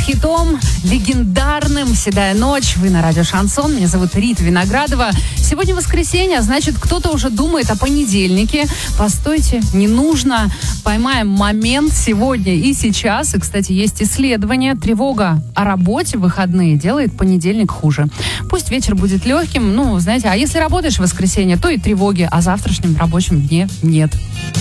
хитом, легендарным «Седая ночь». Вы на радио «Шансон». Меня зовут Рита Виноградова. Сегодня воскресенье, а значит, кто-то уже думает о понедельнике. Постойте, не нужно. Поймаем момент сегодня и сейчас. И, кстати, есть исследование. Тревога о работе в выходные делает понедельник хуже. Пусть вечер будет легким. Ну, знаете, а если работаешь в воскресенье, то и тревоги о завтрашнем рабочем дне нет.